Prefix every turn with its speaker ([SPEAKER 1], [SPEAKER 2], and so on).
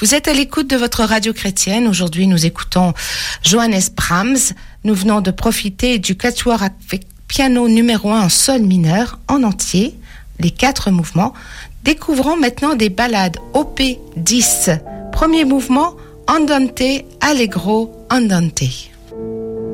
[SPEAKER 1] Vous êtes à l'écoute de votre radio chrétienne. Aujourd'hui, nous écoutons Johannes Brahms. Nous venons de profiter du quatuor avec piano numéro 1 en sol mineur, en entier, les 4 mouvements. Découvrons maintenant des ballades OP 10. Premier mouvement, Andante, Allegro, Andante.